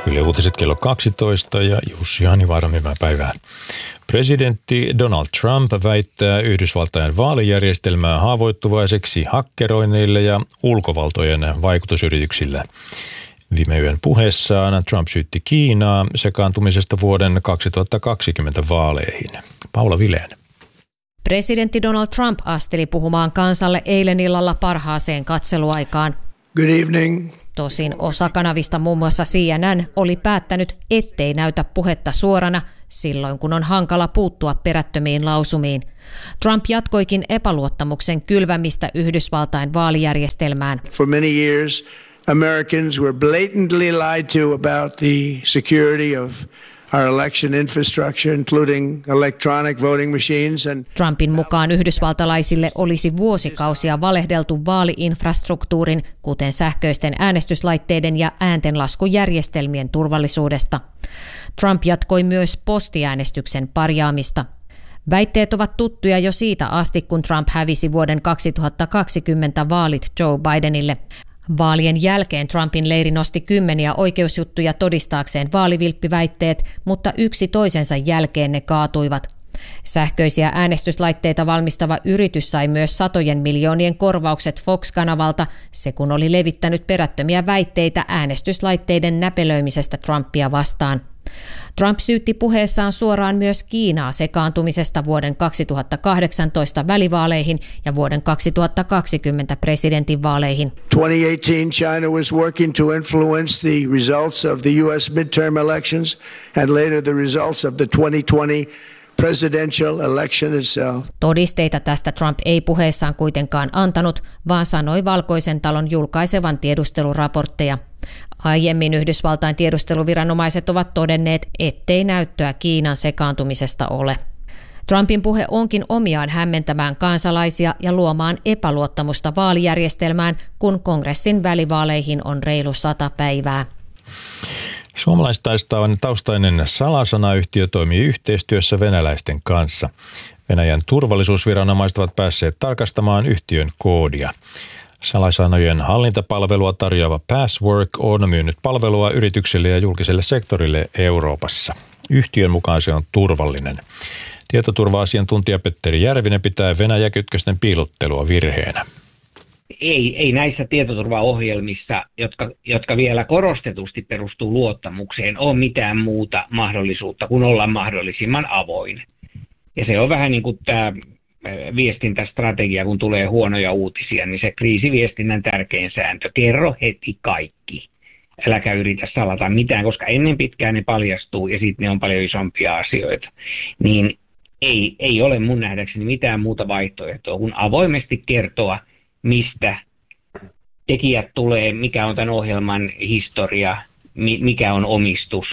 Yle Uutiset kello 12 ja Jussi Hanivaara, hyvää päivää. Presidentti Donald Trump väittää Yhdysvaltain vaalijärjestelmää haavoittuvaiseksi hakkeroinneille ja ulkovaltojen vaikutusyrityksille. Viime yön puheessaan Trump syytti Kiinaa sekaantumisesta vuoden 2020 vaaleihin. Paula Vileen. Presidentti Donald Trump asteli puhumaan kansalle eilen illalla parhaaseen katseluaikaan. Good evening. Tosin osa kanavista, muun muassa CNN, oli päättänyt, ettei näytä puhetta suorana silloin, kun on hankala puuttua perättömiin lausumiin. Trump jatkoikin epäluottamuksen kylvämistä Yhdysvaltain vaalijärjestelmään. For many years, Americans were blatantly lied to about the security of our election infrastructure, including electronic voting machines. Trumpin mukaan yhdysvaltalaisille olisi vuosikausia valehdeltu vaaliinfrastruktuurin, kuten sähköisten äänestyslaitteiden ja ääntenlaskujärjestelmien turvallisuudesta. Trump jatkoi myös postiäänestyksen parjaamista. Väitteet ovat tuttuja jo siitä asti, kun Trump hävisi vuoden 2020 vaalit Joe Bidenille. Vaalien jälkeen Trumpin leiri nosti kymmeniä oikeusjuttuja todistaakseen vaalivilppiväitteet, mutta yksi toisensa jälkeen ne kaatuivat. Sähköisiä äänestyslaitteita valmistava yritys sai myös satojen miljoonien korvaukset Fox-kanavalta, se kun oli levittänyt perättömiä väitteitä äänestyslaitteiden näpelöimisestä Trumpia vastaan. Trump syytti puheessaan suoraan myös Kiinaa sekaantumisesta vuoden 2018 välivaaleihin ja vuoden 2020 presidentinvaaleihin. 2018 China was working to influence the results of the US midterm elections and later the results of the 2020 presidential election itself. Todisteita tästä Trump ei puheessaan kuitenkaan antanut, vaan sanoi Valkoisen talon julkaisevan tiedusteluraportteja. Aiemmin Yhdysvaltain tiedusteluviranomaiset ovat todenneet, ettei näyttöä Kiinan sekaantumisesta ole. Trumpin puhe onkin omiaan hämmentämään kansalaisia ja luomaan epäluottamusta vaalijärjestelmään, kun kongressin välivaaleihin on reilu 100 päivää. Suomalaistaustainen salasanayhtiö toimii yhteistyössä venäläisten kanssa. Venäjän turvallisuusviranomaiset ovat päässeet tarkastamaan yhtiön koodia. Salasanojen hallintapalvelua tarjoava Passwork on myynyt palvelua yrityksille ja julkiselle sektorille Euroopassa. Yhtiön mukaan se on turvallinen. Tietoturva-asiantuntija Petteri Järvinen pitää Venäjä-kytkösten piilottelua virheenä. Ei näissä tietoturvaohjelmissa, jotka vielä korostetusti perustuu luottamukseen, ole mitään muuta mahdollisuutta kuin olla mahdollisimman avoin. Ja se on vähän niin kuin tämä viestintästrategia, kun tulee huonoja uutisia, niin se kriisiviestinnän tärkein sääntö. Kerro heti kaikki. Äläkä yritä salata mitään, koska ennen pitkään ne paljastuu ja sitten ne on paljon isompia asioita. Niin ei ole mun nähdäkseni mitään muuta vaihtoehtoa kuin avoimesti kertoa, mistä tekijät tulee, mikä on tämän ohjelman historia, mikä on omistus.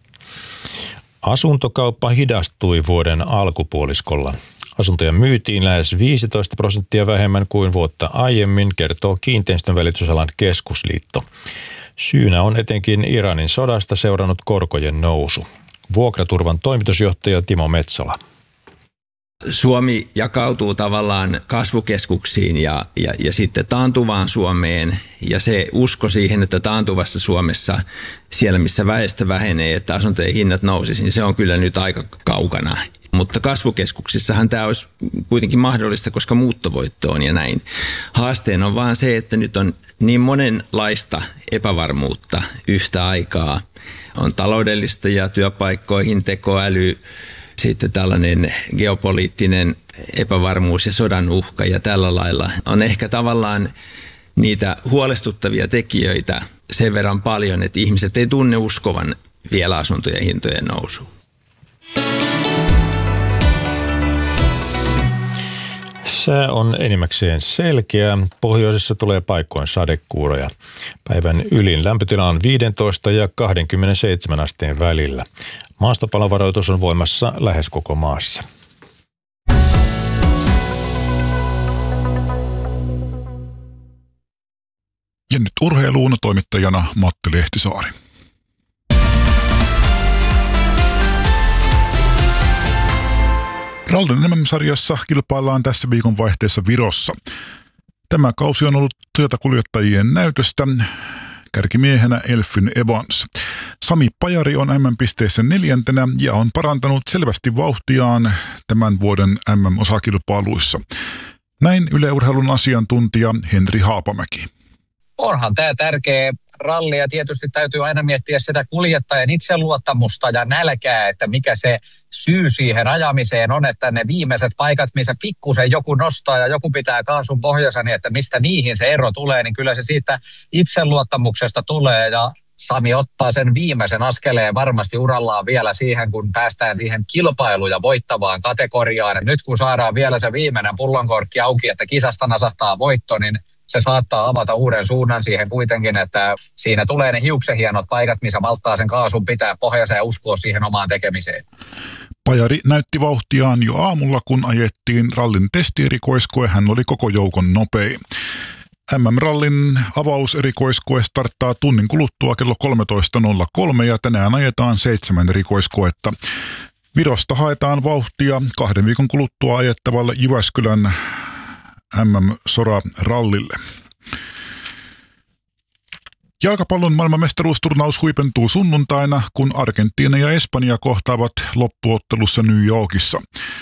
Asuntokauppa hidastui vuoden alkupuoliskolla. Asuntoja myytiin lähes 15% vähemmän kuin vuotta aiemmin, kertoo Kiinteistönvälitysalan keskusliitto. Syynä on etenkin Iranin sodasta seurannut korkojen nousu. Vuokraturvan toimitusjohtaja Timo Metsola. Suomi jakautuu tavallaan kasvukeskuksiin ja sitten taantuvaan Suomeen, ja se usko siihen, että taantuvassa Suomessa, siellä missä väestö vähenee, että asuntojen hinnat nousisi, niin se on kyllä nyt aika kaukana. Mutta kasvukeskuksissahan tämä olisi kuitenkin mahdollista, koska muuttovoitto on ja näin. Haasteen on vaan se, että nyt on niin monenlaista epävarmuutta yhtä aikaa. On taloudellista ja työpaikkoihin, tekoäly, sitten tällainen geopoliittinen epävarmuus ja sodan uhka ja tällä lailla. On ehkä tavallaan niitä huolestuttavia tekijöitä sen verran paljon, että ihmiset ei tunne uskovan vielä asuntojen hintojen nousuun. Sää on enimmäkseen selkeä. Pohjoisessa tulee paikkoin sadekuuroja. Päivän ylin lämpötila on 15 ja 27 asteen välillä. Maastopalovaroitus on voimassa lähes koko maassa. Ja nyt urheiluun toimittajana Matti Lehtisaari. Rallyn MM-sarjassa kilpaillaan tässä viikonvaihteessa Virossa. Tämä kausi on ollut Toyota-kuljettajien näytöstä. Kärkimiehenä Elfyn Evans. Sami Pajari on MM-pisteissä 4. ja on parantanut selvästi vauhtiaan tämän vuoden MM-osakilpailuissa. Näin Yle Urheilun asiantuntija Henri Haapamäki. Onhan tämä tärkeä ralli ja tietysti täytyy aina miettiä sitä kuljettajan itseluottamusta ja nälkää, että mikä se syy siihen ajamiseen on, että ne viimeiset paikat, missä pikkusen joku nostaa ja joku pitää kaasun pohjassa, niin että mistä niihin se ero tulee, niin kyllä se siitä itseluottamuksesta tulee ja Sami ottaa sen viimeisen askeleen varmasti urallaan vielä siihen, kun päästään siihen kilpailuun ja voittavaan kategoriaan. Ja nyt kun saadaan vielä se viimeinen pullonkorkki auki, että kisasta nasahtaa voitto, niin se saattaa avata uuden suunnan siihen kuitenkin, että siinä tulee ne hiuksenhienot paikat, missä malttaa sen kaasun pitää pohjassa ja uskoa siihen omaan tekemiseen. Pajari näytti vauhtiaan jo aamulla, kun ajettiin rallin testierikoiskoe. Hän oli koko joukon nopein. MM-rallin avauserikoiskoe starttaa tunnin kuluttua kello 13.03 ja tänään ajetaan 7 erikoiskoetta. Virosta haetaan vauhtia 2 viikon kuluttua ajettavalle Jyväskylän MM-Sora-rallille. Jalkapallon maailmanmestaruusturnaus huipentuu sunnuntaina, kun Argentiina ja Espanja kohtaavat loppuottelussa New Yorkissa.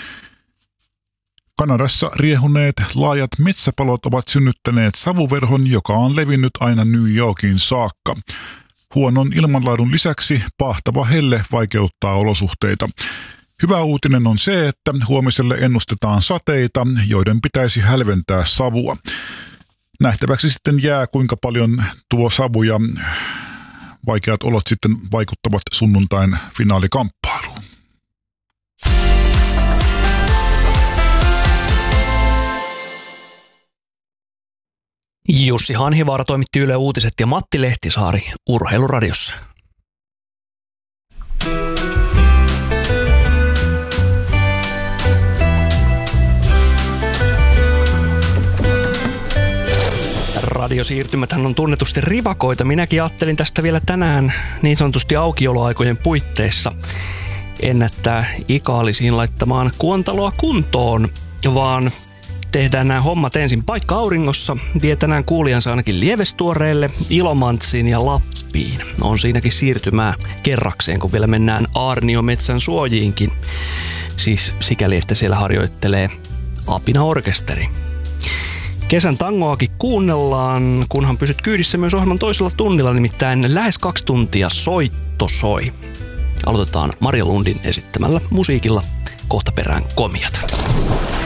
Kanadassa riehuneet laajat metsäpalot ovat synnyttäneet savuverhon, joka on levinnyt aina New Yorkiin saakka. Huonon ilmanlaadun lisäksi pahtava helle vaikeuttaa olosuhteita. Hyvä uutinen on se, että huomiselle ennustetaan sateita, joiden pitäisi hälventää savua. Nähtäväksi sitten jää, kuinka paljon tuo savu ja vaikeat olot sitten vaikuttavat sunnuntain finaalikamppailuun. Jussi Hanhivaara toimitti Yle Uutiset ja Matti Lehtisaari Urheiluradiossa. Radiosiirtymäthän on tunnetusti rivakoita. Minäkin ajattelin tästä vielä tänään niin sanotusti aukioloaikojen puitteissa ennättää Ikaalisiin laittamaan Kuontaloa kuntoon, vaan tehdään nämä hommat ensin paikka auringossa, vie tänään kuulijansa ainakin Lievestuoreelle, Ilomantsiin ja Lappiin. On siinäkin siirtymää kerrakseen, kun vielä mennään Aarniometsän suojiinkin. Siis sikäli, että siellä harjoittelee Apina-orkesteri. Kesän tangoakin kuunnellaan, kunhan pysyt kyydissä myös ohjelman toisella tunnilla, nimittäin lähes 2 tuntia soitto soi. Aloitetaan Marja Lundin esittämällä musiikilla, kohta perään komiat.